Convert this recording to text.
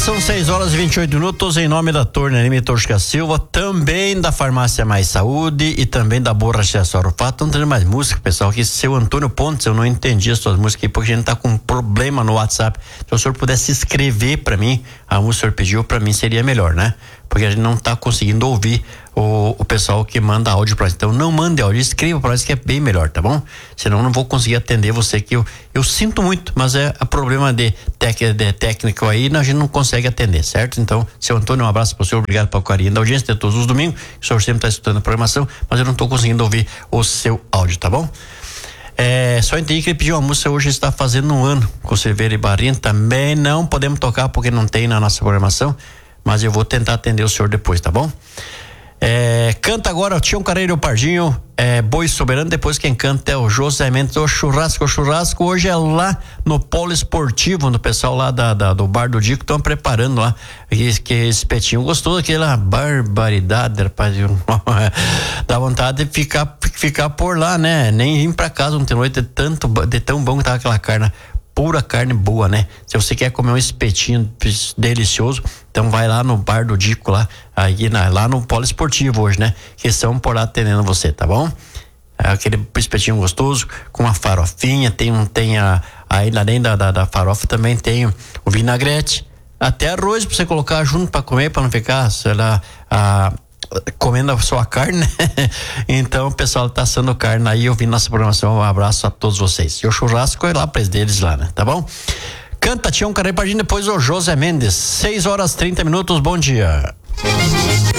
São 6h28 em nome da Torneira Tosca Silva, também da Farmácia Mais Saúde e também da Borracha Orufato. Não tem mais música, pessoal, que seu Antônio Pontes, eu não entendi as suas músicas aí, porque a gente tá com um problema no WhatsApp. Se o senhor pudesse escrever pra mim, a música que o senhor pediu pra mim seria melhor, né? Porque a gente não tá conseguindo ouvir o pessoal que manda áudio pra nós. Então não mande áudio, escreva pra nós que é bem melhor, tá bom? Senão eu não vou conseguir atender você, que eu sinto muito, mas é problema de técnico aí, a gente não consegue atender, certo? Então, seu Antônio, um abraço pro senhor, obrigado pelo carinho da audiência de todos os domingos. O senhor sempre tá escutando a programação, mas eu não tô conseguindo ouvir o seu áudio, tá bom? Só entendi que ele pediu uma música, hoje está fazendo um ano com Silveira e Barrinha, também não podemos tocar porque não tem na nossa programação, mas eu vou tentar atender o senhor depois, tá bom? Canta agora o Tião Careiro e o Pardinho, Boi Soberano. Depois quem canta é o José Mendes. O churrasco hoje é lá no Polo Esportivo, no pessoal lá do Bar do Dico estão preparando lá que espetinho gostoso, aquela barbaridade, rapaz. Dá vontade de ficar por lá, né? Nem ir pra casa ontem à noite de tão bom que tava aquela carne, pura carne boa, né? Se você quer comer um espetinho delicioso, então vai lá no Bar do Dico lá no Polo Esportivo hoje, né? Que estão por lá atendendo você, tá bom? Aquele espetinho gostoso com uma farofinha, aí além da farofa também tem o vinagrete, até arroz pra você colocar junto pra comer, pra não ficar, sei lá, comendo a sua carne, né? Então o pessoal tá assando carne aí, ouvindo nossa programação. Um abraço a todos vocês. E o churrasco é lá pra eles lá, né? Tá bom? Canta Tião Careiro, depois o José Mendes. 6h30, bom dia.